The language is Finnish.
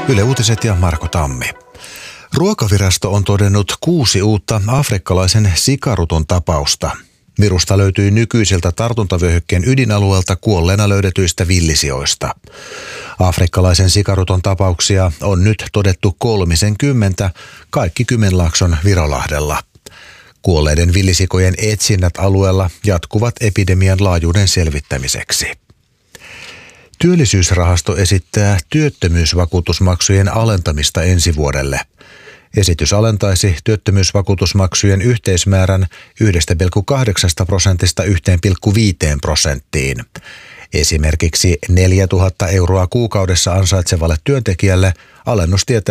Yle Uutiset ja Marko Tammi. Ruokavirasto on todennut 6 uutta afrikkalaisen sikaruton tapausta. Virusta löytyi nykyiseltä tartuntavyöhykkeen ydinalueelta kuolleena löydetyistä villisijoista. Afrikkalaisen sikaruton tapauksia on nyt todettu 30, kaikki Kymenlaakson Virolahdella. Kuolleiden villisikojen etsinnät alueella jatkuvat epidemian laajuuden selvittämiseksi. Työllisyysrahasto esittää työttömyysvakuutusmaksujen alentamista ensi vuodelle. Esitys alentaisi työttömyysvakuutusmaksujen yhteismäärän 1,8% 1,5%. Esimerkiksi 4 000 euroa kuukaudessa ansaitsevalle työntekijälle alennus tietäisi